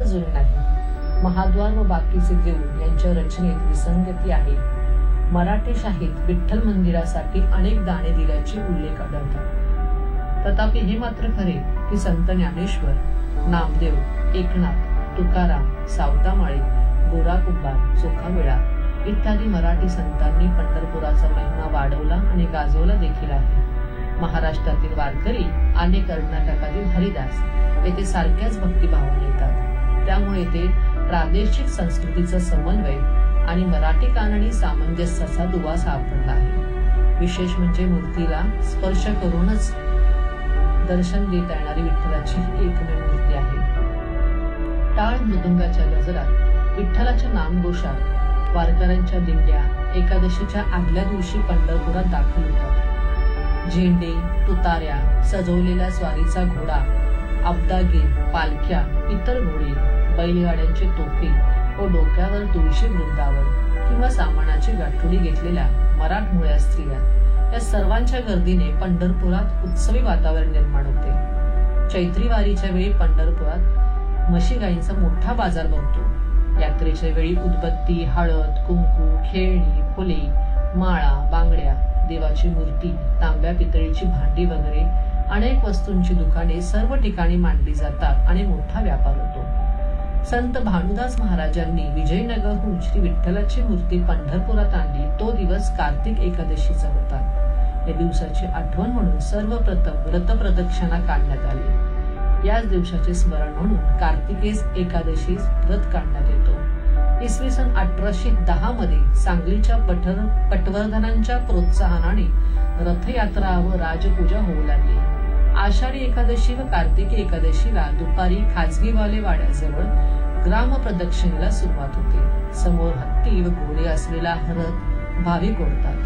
जुळून नाही. महाद्वार व बाकीचे देऊळ यांच्या रचनेत विसंगती आहे. मराठी शाहीत विठ्ठल मंदिरासाठी अनेक दाने दिल्याचे उल्लेख आढळतात. तथापि हे मात्र खरे की संत ज्ञानेश्वर, नामदेव, एकनाथ, तुकाराम, सावतामाळी, गोरा कुंभार, चोखामेळा इत्यादी मराठी संतांनी पंढरपुराचा महिमा वाढवला आणि गाजवला देखील आहे. महाराष्ट्रातील वारकरी आणि कर्नाटकातील हरिदास येथे सारख्याच भक्तिभावाने येतात. त्यामुळे येथे प्रादेशिक संस्कृतीचा समन्वय आणि मराठी कानडी सामंजस्याचा दुवा सापडला आहे. विशेष म्हणजे मूर्तीला स्पर्श करूनच दर्शन देता येणारी विठ्ठलाची एकमेव मूर्ती आहे. टाळ मृदुंगाच्या गजरात, विठ्ठलाच्या नामघोषात वारकऱ्यांच्या दिंड्या एकादशीच्या आदल्या दिवशी पंढरपुरात दाखल होतात. झेंडे, तुतार्या, सजवलेला स्वारीचा घोडा, अब्दागीर, पालख्या, इतर घोडे, बैलगाड्यांचे टोके व डोक्यावर तुळशी वृंदावन किंवा सामानाची गाठोडी घेतलेल्या मराठमोळ्या स्त्रिया या सर्वांच्या गर्दीने पंढरपुरात उत्सवी वातावरण निर्माण होते. चैत्री वारीच्या वेळी पंढरपुरात म्हशी गायींचा मोठा बाजार भरतो. यात्रेच्या वेळी उदबत्ती, हळद, कुंकू, खेळणी, फुले, माळा, बांगड्या, देवाची मूर्ती, तांब्या पितळीची भांडी वगैरे अनेक वस्तूंची दुकाने सर्व ठिकाणी मांडली जातात आणि मोठा व्यापार होतो. संत भानुदास महाराजांनी विजयनगरहून श्री विठ्ठलाची मूर्ती पंढरपुरात आणली तो दिवस कार्तिक एकादशीचा होता. या दिवसाची आठवण म्हणून सर्वप्रथम व्रतप्रदक्षिणा काढण्यात आली. याच दिवसाचे स्मरण म्हणून कार्तिकेस एकादशीस व्रत काढण्यात येतो. इसवी सन 1810 मध्ये सांगलीच्या पटवर्धनांच्या प्रोत्साहनाने रथयात्रा व राजपूजा होऊ लागली. आषाढी एकादशी व कार्तिकी एकादशीला दुपारी खाजगीवाले वाड्याजवळ ग्राम प्रदक्षिणेला सुरुवात होते. समोर हत्ती व घोडे असलेला रथ भाविक ओढतात.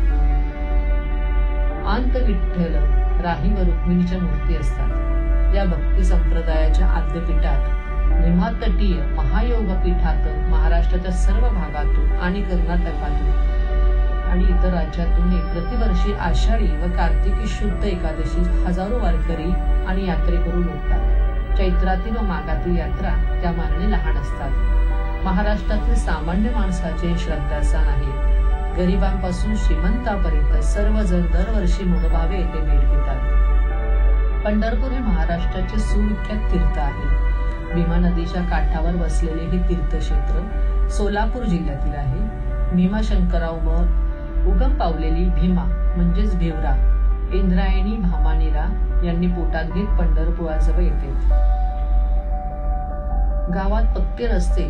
आंत विठ्ठल, राही व रुक्मिणीच्या मूर्ती असतात. या भक्ती संप्रदायाच्या आद्यपीठात निमातटीय महायोग पीठात महाराष्ट्राच्या सर्व भागातून आणि कर्नाटकातून आणि इतर राज्यातून प्रतिवर्षी आषाढी व कार्तिकी शुद्ध एकादशी हजारो वारकरी आणि यात्रेकरू लुटतात. चैत्रातील व माघातील यात्रा त्या मानाने लहान असतात. महाराष्ट्रातील सामान्य माणसाचे श्रद्धास्थान आहे. गरिबांपासून श्रीमंतापर्यंत सर्वजण दरवर्षी मनोभावे येथे भेट देतात. पंढरपूर हे महाराष्ट्राचे सुविख्यात तीर्थ आहे. भीमा नदीच्या काठावर बसलेले हे तीर्थक्षेत्र सोलापूर जिल्ह्यातील आहे. भीमाशंकराव उगम पावलेली भीमा म्हणजेच भिवरा इंद्रायणी भामानिरा यांनी पोटात घेत पंढरपुराजवळ येते. गावात पक्के रस्ते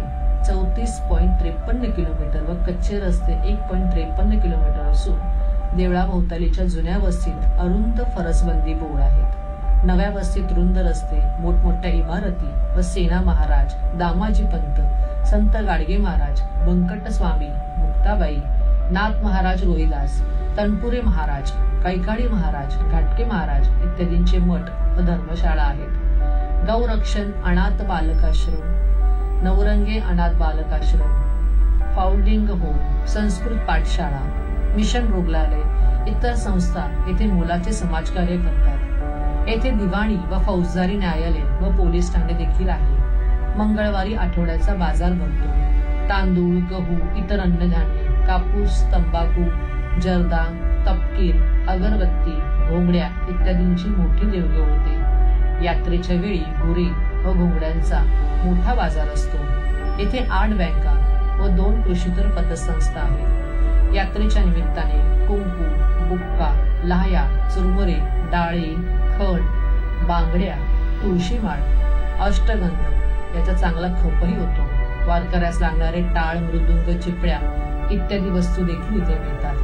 34.53 किलोमीटर व कच्चे रस्ते 1.53 किलोमीटर असून देवळाभोवतालीच्या जुन्या वस्तीत अरुंद फरसबंदी बोळ आहेत. नव्या वस्तीत रुंद रस्ते, मोठमोठ्या इमारती व सेना महाराज, दामाजी पंत, संत गाडगे महाराज, बंकट स्वामी, मुक्ताबाई, नाथ महाराज रोहिदास, तनपुरे महाराज, कैकाडी महाराज, घाटके महाराज इत्यादींचे मठ व धर्मशाळा आहेत. गौरक्षण अनाथ बालकाश्रम, नवरंगे अनाथ बालकाश्रम, फाउंडिंग होम, संस्कृत पाठशाळा, मिशन रुग्णालय इतर संस्था येथे मोलाचे समाजकार्य करतात. येथे दिवाणी व फौजदारी न्यायालय व पोलीस ठाणे देखील आहे. मंगळवारी आठवड्याचा बाजार भरतो. तांदूळ, गहू, इतर अन्नधान्य, कापूस, तंबाखू, जर्दा, तपकीर, अगरबत्ती, घोंगड्या इत्यादींची मोठी देवघेव होते. यात्रेच्या वेळी गुरे व घोंगड्यांचा मोठा बाजार असतो. येथे 8 बँका व 2 कृषीतर पतसंस्था आहेत. यात्रेच्या निमित्ताने कुंकू, बुक्का, लाह्या, चुरमुरे, डाळे, खड, बांगड्या, तुळशीमाळ, अष्टगंध याचा चांगला खपही होतो. वारकऱ्यास लागणारे टाळ, मृदुंग, चिपळ्या इत्यादी वस्तू देखील इथे मिळतात.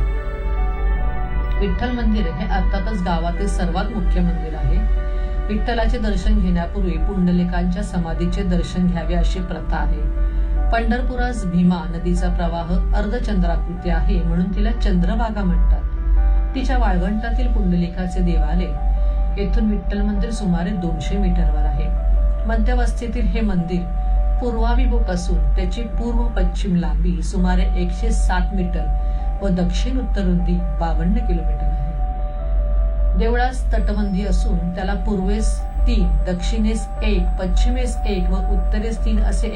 विठ्ठल मंदिर हे अर्थातच गावातील सर्वात मुख्य मंदिर आहे. विठ्ठलाचे दर्शन घेण्यापूर्वी पुंडलिकांच्या समाधीचे दर्शन घ्यावे अशी प्रथा आहे. पंढरपुरास भीमा नदीचा प्रवाह अर्धचंद्राकृती आहे म्हणून तिला चंद्रभागा म्हणतात. तिच्या वाळवंटातील पुंडलिकाचे देवालय येथून विठ्ठल मंदिर सुमारे 200 मीटरवर आहे. मध्यवस्तीतील हे मंदिर पूर्वाभिमुख असून त्याची पूर्व पश्चिम लांबी सुमारे 107 मीटर व दक्षिण उत्तर रुंदी 52 किलोमीटर आहे. देवळास तटबंदी असून त्याला पूर्वेस 3, दक्षिणेस 1, पश्चिमेस 1 व उत्तरेस 3 असे